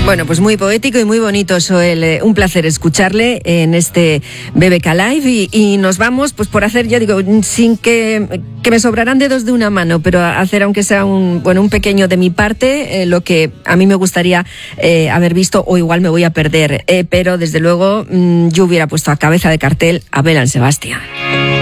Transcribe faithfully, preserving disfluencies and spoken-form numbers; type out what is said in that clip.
Bueno, pues muy poético y muy bonito, Soel. Eh, un placer escucharle en este B B K Live y, y nos vamos pues por hacer, ya digo, sin que, que me sobrarán dedos de una mano, pero hacer aunque sea un, bueno, un pequeño de mi parte, eh, lo que a mí me gustaría eh, haber visto, o igual me voy a perder, eh, pero desde luego mmm, yo hubiera puesto a cabeza de cartel a Belle Sebastian.